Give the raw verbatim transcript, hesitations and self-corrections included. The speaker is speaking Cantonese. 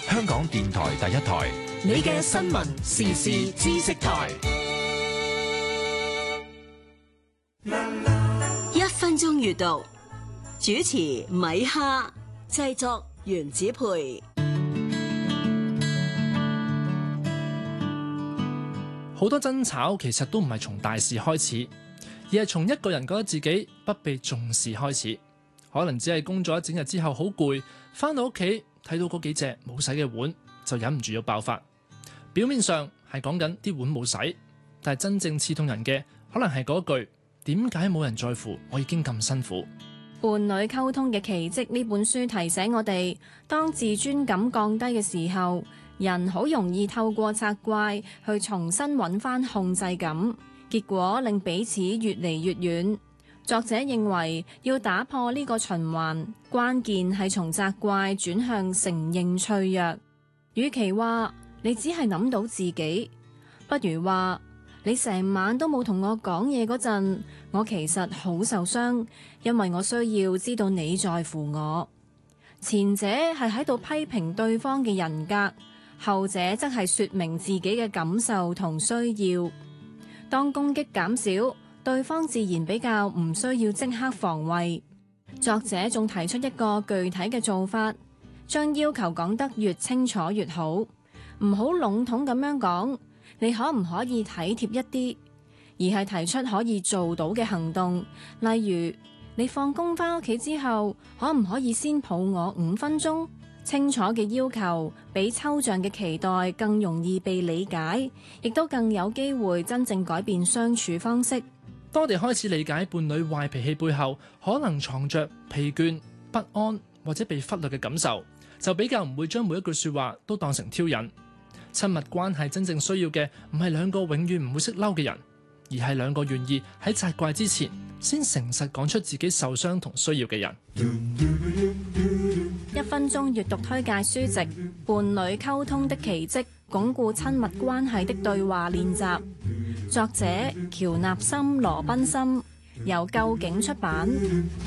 香港電台第一台， 你嘅新聞時事知識台。 一分鐘閱讀，主持米哈，製作原子培。 好多爭吵其實都唔係從大事開始，而係從一個人覺得自己不被重視開始。可能只係工作一整日之後好攰，返到屋企睇到嗰幾隻冇洗嘅碗，就忍唔住要爆發。表面上係講緊啲碗冇洗，但係真正刺痛人嘅可能係嗰句點解冇人在乎我已經咁辛苦。 伴侶溝通嘅奇蹟呢本書提醒我哋，當自尊感降低嘅時候，人好容易透過責怪去重新揾返控制感，結果令彼此越嚟越遠。作者認為要打破呢個循環，關鍵係從責怪轉向承認脆弱。與其話你只係諗到自己，不如話你成晚都冇同我講嘢嗰陣，我其實好受傷，因為我需要知道你在乎我。前者係喺度批評對方嘅人格，後者則係說明自己嘅感受同需要。當攻擊減少，對方自然比較唔需要即刻防衛。作者仲提出一個具體嘅做法，將要求講得越清楚越好，唔好籠統咁樣講，你可唔可以體貼一啲，而係提出可以做到嘅行動，例如你放工返屋企之後，可唔可以先抱我五分鐘？清楚嘅要求比抽象嘅期待更容易被理解，亦都更有機會真正改變相處方式。 當我哋開始理解伴侶壞脾氣背後可能藏着疲倦、不安或者被忽略嘅感受，就比較唔會將每一句說話都當成挑釁。親密關係真正需要嘅唔係兩個永遠唔會識嬲嘅人，而係兩個願意喺責怪之前先誠實講出自己受傷同需要嘅人。 一分鐘閱讀推介書籍《伴侶溝通的奇蹟》，鞏固親密關係的對話練習。作者喬納森·羅賓森，由究竟出版。